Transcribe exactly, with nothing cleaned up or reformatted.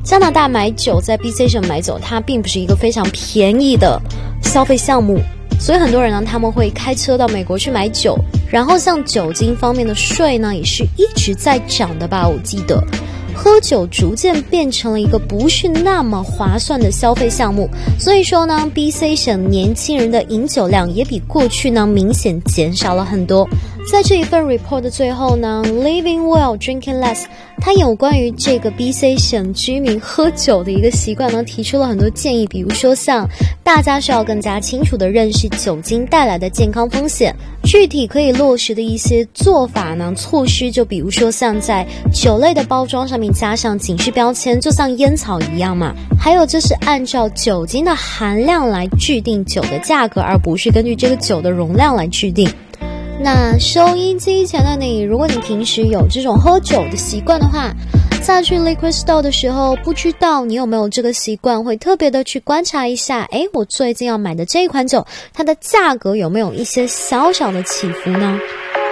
加拿大买酒在 B C 省买酒，它并不是一个非常便宜的消费项目，所以很多人呢他们会开车到美国去买酒，然后像酒精方面的税呢也是一直在涨的吧，我记得。喝酒逐渐变成了一个不是那么划算的消费项目，所以说呢 B C 省年轻人的饮酒量也比过去呢明显减少了很多。在这一份 report 的最后呢 Living well, drinking less， 它有关于这个 B C 省居民喝酒的一个习惯呢提出了很多建议，比如说像大家需要更加清楚地认识酒精带来的健康风险，具体可以落实的一些做法呢措施，就比如说像在酒类的包装上面加上警示标签，就像烟草一样嘛。还有就是按照酒精的含量来制定酒的价格，而不是根据这个酒的容量来制定。那收音机前的你，如果你平时有这种喝酒的习惯的话，在去 liquor store 的时候，不知道你有没有这个习惯，会特别的去观察一下，诶，我最近要买的这一款酒，它的价格有没有一些小小的起伏呢？